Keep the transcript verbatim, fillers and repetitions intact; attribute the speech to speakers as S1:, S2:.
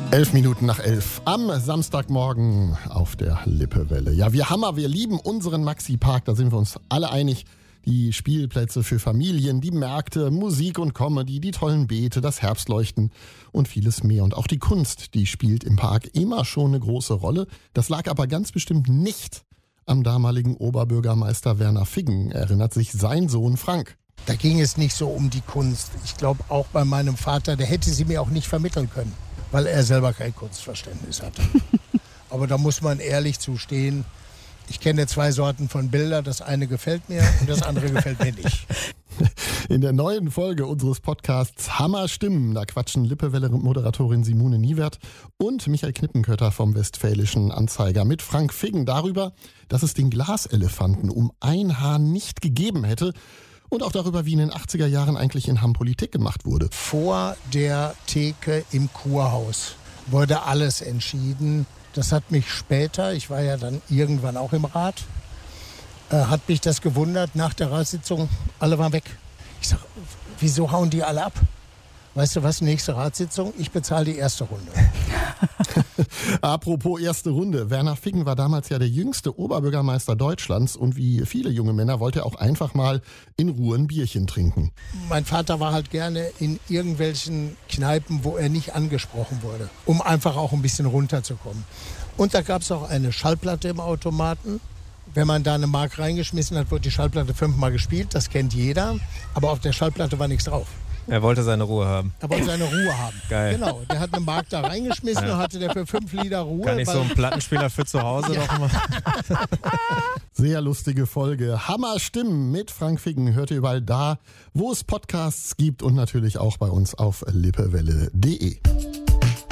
S1: Elf Minuten nach elf am Samstagmorgen auf der Lippewelle. Ja, wir Hammer, wir lieben unseren Maxi-Park, da sind wir uns alle einig. Die Spielplätze für Familien, die Märkte, Musik und Comedy, die tollen Beete, das Herbstleuchten und vieles mehr. Und auch die Kunst, die spielt im Park immer schon eine große Rolle. Das lag aber ganz bestimmt nicht am damaligen Oberbürgermeister Werner Figgen, erinnert sich sein Sohn Frank.
S2: Da ging es nicht so um die Kunst. Ich glaube auch bei meinem Vater, der hätte sie mir auch nicht vermitteln können, weil er selber kein Kunstverständnis hatte. Aber da muss man ehrlich zustehen. Ich kenne zwei Sorten von Bilder. Das eine gefällt mir und das andere gefällt mir nicht.
S1: In der neuen Folge unseres Podcasts Hammer Stimmen, da quatschen Lippewelle-Moderatorin Simone Niewert und Michael Knippenkötter vom Westfälischen Anzeiger mit Frank Figgen darüber, dass es den Glaselefanten um ein Haar nicht gegeben hätte. Und auch darüber, wie in den achtziger Jahren eigentlich in Hamm Politik gemacht wurde.
S2: Vor der Theke im Kurhaus wurde alles entschieden. Das hat mich später, ich war ja dann irgendwann auch im Rat, äh, hat mich das gewundert. Nach der Ratssitzung, alle waren weg. Ich sag, wieso hauen die alle ab? Weißt du was, nächste Ratssitzung, ich bezahle die erste Runde.
S1: Apropos erste Runde. Werner Figgen war damals ja der jüngste Oberbürgermeister Deutschlands und wie viele junge Männer wollte er auch einfach mal in Ruhe ein Bierchen trinken.
S2: Mein Vater war halt gerne in irgendwelchen Kneipen, wo er nicht angesprochen wurde, um einfach auch ein bisschen runterzukommen. Und da gab es auch eine Schallplatte im Automaten. Wenn man da eine Mark reingeschmissen hat, wurde die Schallplatte fünfmal gespielt, das kennt jeder, aber auf der Schallplatte war nichts drauf.
S3: Er wollte seine Ruhe haben.
S2: Er wollte seine Ruhe haben.
S3: Geil.
S2: Genau, der hat eine Mark da reingeschmissen ja. und hatte der für fünf Lieder Ruhe.
S3: Kann ich so einen Plattenspieler für zu Hause
S2: ja.
S3: noch mal?
S1: Sehr lustige Folge. Hammer Stimmen mit Frank Figgen hört ihr überall da, wo es Podcasts gibt und natürlich auch bei uns auf lippewelle punkt de.